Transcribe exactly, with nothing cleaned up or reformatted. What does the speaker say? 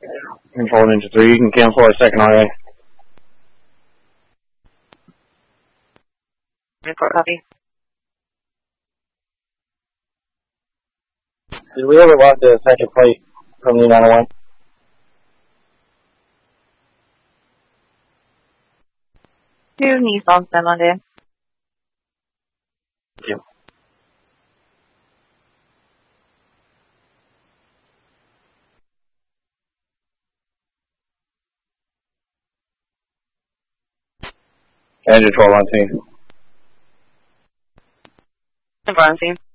Control Ninja three, you can cancel our second R A. Report copy. Did we ever lock the second plate from the nine oh one? Two Nissan stand on day. Thank you. Engine twelve on scene. Number on scene.